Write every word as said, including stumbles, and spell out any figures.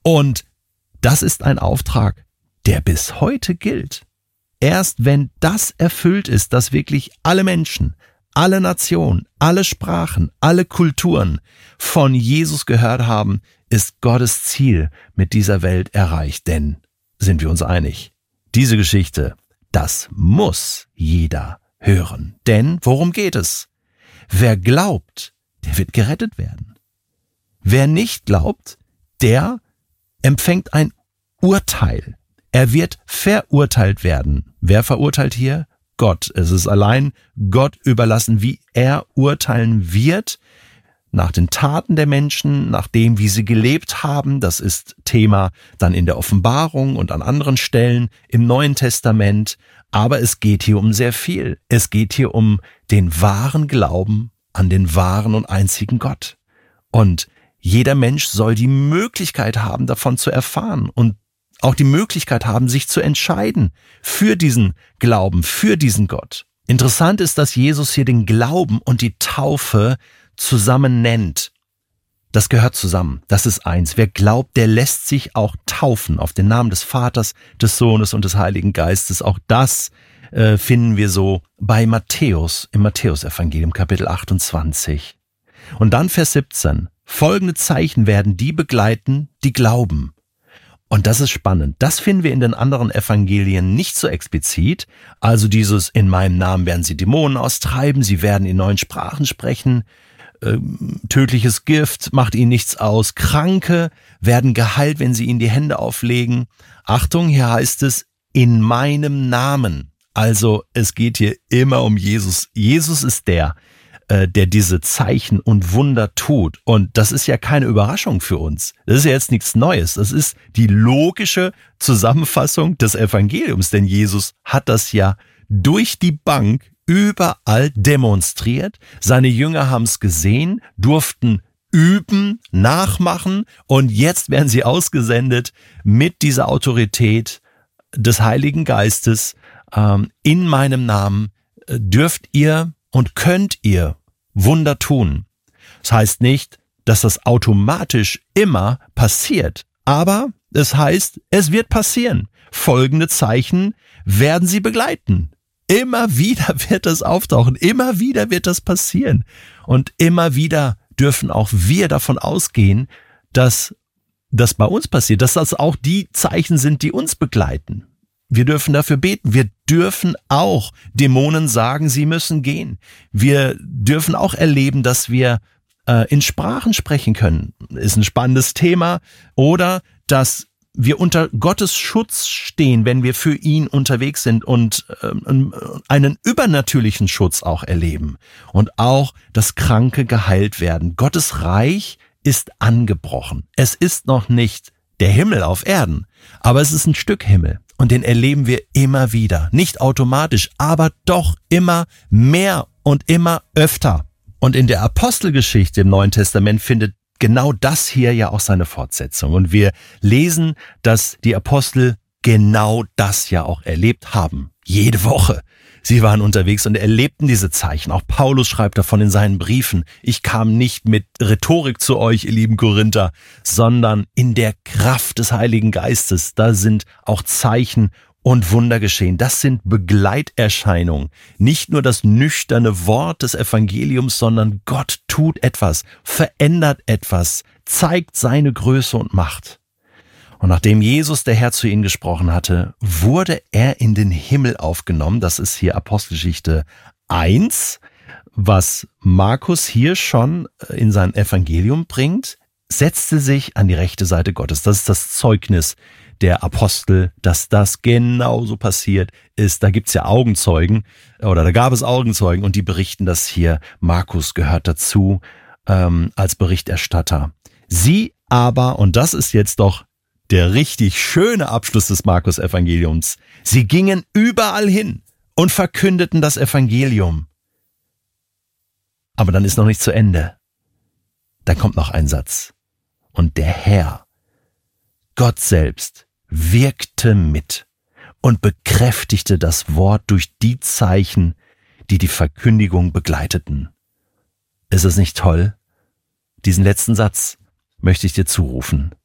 Und das ist ein Auftrag, der bis heute gilt. Erst wenn das erfüllt ist, dass wirklich alle Menschen, alle Nationen, alle Sprachen, alle Kulturen von Jesus gehört haben, ist Gottes Ziel mit dieser Welt erreicht. Denn, sind wir uns einig, diese Geschichte, das muss jeder hören. Denn worum geht es? Wer glaubt, der wird gerettet werden. Wer nicht glaubt, der empfängt ein Urteil. Er wird verurteilt werden. Wer verurteilt hier? Gott. Es ist allein Gott überlassen, wie er urteilen wird, nach den Taten der Menschen, nach dem, wie sie gelebt haben. Das ist Thema dann in der Offenbarung und an anderen Stellen im Neuen Testament. Aber es geht hier um sehr viel. Es geht hier um den wahren Glauben an den wahren und einzigen Gott. Und jeder Mensch soll die Möglichkeit haben, davon zu erfahren und auch die Möglichkeit haben, sich zu entscheiden für diesen Glauben, für diesen Gott. Interessant ist, dass Jesus hier den Glauben und die Taufe zusammen nennt. Das gehört zusammen. Das ist eins. Wer glaubt, der lässt sich auch taufen auf den Namen des Vaters, des Sohnes und des Heiligen Geistes. Auch das äh, finden wir so bei Matthäus, im Matthäusevangelium, Kapitel achtundzwanzig. Und dann Vers siebzehn. Folgende Zeichen werden die begleiten, die glauben. Und das ist spannend. Das finden wir in den anderen Evangelien nicht so explizit. Also dieses, in meinem Namen werden sie Dämonen austreiben, sie werden in neuen Sprachen sprechen, äh, tödliches Gift macht ihnen nichts aus, Kranke werden geheilt, wenn sie ihnen die Hände auflegen. Achtung, hier heißt es, in meinem Namen. Also es geht hier immer um Jesus. Jesus ist der, der diese Zeichen und Wunder tut. Und das ist ja keine Überraschung für uns. Das ist ja jetzt nichts Neues. Das ist die logische Zusammenfassung des Evangeliums, denn Jesus hat das ja durch die Bank überall demonstriert. Seine Jünger haben es gesehen, durften üben, nachmachen und jetzt werden sie ausgesendet mit dieser Autorität des Heiligen Geistes. Ähm, in meinem Namen dürft ihr und könnt ihr Wunder tun. Das heißt nicht, dass das automatisch immer passiert, aber es heißt, es wird passieren. Folgende Zeichen werden sie begleiten. Immer wieder wird das auftauchen, immer wieder wird das passieren. Und immer wieder dürfen auch wir davon ausgehen, dass das bei uns passiert, dass das auch die Zeichen sind, die uns begleiten. Wir dürfen dafür beten. Wir dürfen auch Dämonen sagen, sie müssen gehen. Wir dürfen auch erleben, dass wir äh, in Sprachen sprechen können. Ist ein spannendes Thema. Oder dass wir unter Gottes Schutz stehen, wenn wir für ihn unterwegs sind und äh, einen übernatürlichen Schutz auch erleben. Und auch, dass Kranke geheilt werden. Gottes Reich ist angebrochen. Es ist noch nicht der Himmel auf Erden, aber es ist ein Stück Himmel. Und den erleben wir immer wieder. Nicht automatisch, aber doch immer mehr und immer öfter. Und in der Apostelgeschichte im Neuen Testament findet genau das hier ja auch seine Fortsetzung. Und wir lesen, dass die Apostel genau das ja auch erlebt haben. Jede Woche. Sie waren unterwegs und erlebten diese Zeichen. Auch Paulus schreibt davon in seinen Briefen. Ich kam nicht mit Rhetorik zu euch, ihr lieben Korinther, sondern in der Kraft des Heiligen Geistes. Da sind auch Zeichen und Wunder geschehen. Das sind Begleiterscheinungen. Nicht nur das nüchterne Wort des Evangeliums, sondern Gott tut etwas, verändert etwas, zeigt seine Größe und Macht. Und nachdem Jesus, der Herr, zu ihnen gesprochen hatte, wurde er in den Himmel aufgenommen. Das ist hier Apostelgeschichte eins, was Markus hier schon in sein Evangelium bringt, setzte sich an die rechte Seite Gottes. Das ist das Zeugnis der Apostel, dass das genauso passiert ist. Da gibt's ja Augenzeugen, oder da gab es Augenzeugen, und die berichten das hier. Markus gehört dazu ähm, als Berichterstatter. Sie aber, und das ist jetzt doch der richtig schöne Abschluss des Markus-Evangeliums, sie gingen überall hin und verkündeten das Evangelium. Aber dann ist noch nicht zu Ende. Da kommt noch ein Satz. Und der Herr, Gott selbst, wirkte mit und bekräftigte das Wort durch die Zeichen, die die Verkündigung begleiteten. Ist es nicht toll? Diesen letzten Satz möchte ich dir zurufen.